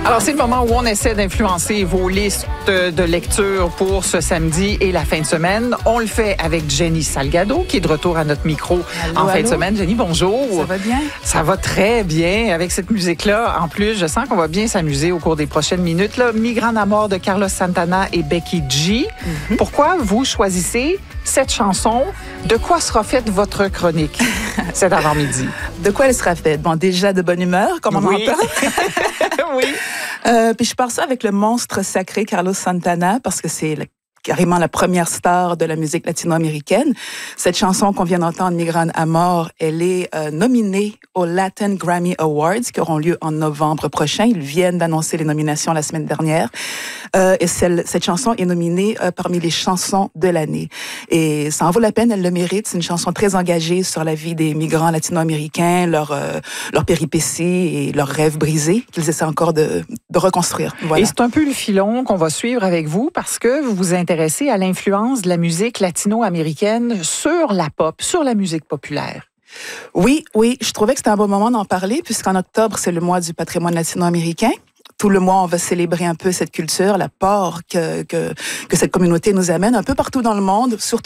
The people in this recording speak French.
Alors, c'est le moment où on essaie d'influencer vos listes de lecture pour ce samedi et la fin de semaine. On le fait avec Jenny Salgado, qui est de retour à notre micro fin de semaine. Jenny, bonjour. Ça va bien? Ça va très bien avec cette musique-là. En plus, je sens qu'on va bien s'amuser au cours des prochaines minutes. Là, Migrant à mort de Carlos Santana et Becky G. Pourquoi vous choisissez cette chanson? De quoi sera faite votre chronique cet avant-midi? De quoi elle sera faite? Bon, déjà de bonne humeur, comme on entend. Oui. Puis je pars ça avec le monstre sacré Carlos Santana, parce que c'est carrément la première star de la musique latino-américaine. Cette chanson qu'on vient d'entendre, Migrant à mort, elle est nominée aux Latin Grammy Awards qui auront lieu en novembre prochain. Ils viennent d'annoncer les nominations la semaine dernière. Et cette chanson est nominée parmi les chansons de l'année. Et ça en vaut la peine, elle le mérite. C'est une chanson très engagée sur la vie des migrants latino-américains, leurs péripéties et leurs rêves brisés qu'ils essaient encore de reconstruire. Voilà. Et c'est un peu le filon qu'on va suivre avec vous parce que vous vous intéressez à l'influence de la musique latino-américaine sur la pop, sur la musique populaire. Oui, je trouvais que c'était un bon moment d'en parler puisqu'en octobre, c'est le mois du patrimoine latino-américain. Tout le mois, on va célébrer un peu cette culture, l'apport que cette communauté nous amène un peu partout dans le monde, surtout